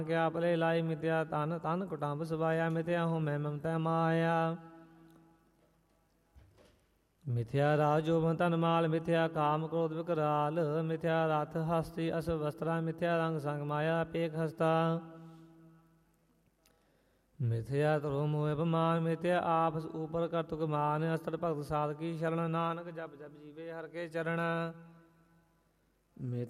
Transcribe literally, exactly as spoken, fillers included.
ਕਿਆ ਭਲੇ ਲਾਈ ਮਿਥਿਆ ਤਨ ਤਨ ਕੁਟੰਬ ਸਵਾਇਆ ਮਿਥਿਆ ਹੋ ਮੈਂ ਮਮਤਾ ਮਾਇਆ ਮਿਥਿਆ ਰਾਜ ਜੋਬਨ ਧਨ ਮਾਲ ਮਿਥਿਆ ਕਾਮ ਕ੍ਰੋਧ ਵਿਕਰਾਲ ਮਿਥਿਆ ਰਥ ਹਸਤੀ ਅਸ ਵਸਤਰਾ ਮਿਥਿਆ ਰੰਗ ਸੰਗ ਮਾਇਆ ਪੇਖ ਹਸਤਾ ਮਿਥਿਆ ਧਰੋ ਮੋਹ ਅਪਮਾਨ ਮਿਥਿਆ ਆਪਸ ਉਪਰ ਕਰਤੁਕ ਮਾਨ ਅਸਤਰ ਭਗਤ ਸਾਧ ਕੀ ਸ਼ਰਨ ਨਾਨਕ ਜਪ ਜਪ ਜੀਵੇ ਹਰ ਕੇ ਚਰਨ ਮਿਥਿਆ